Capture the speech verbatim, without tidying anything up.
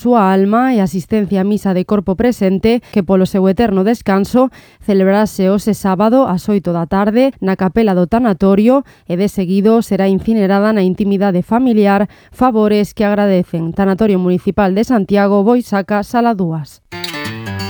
súa alma e asistencia a misa de corpo presente que polo seu eterno descanso celebrarase hoxe sábado ás oito da tarde na capela do tanatorio e de seguido será incinerada na intimidade familiar, favores que agradecen. Tanatorio Municipal de Santiago, Boisaca, Sala dúas.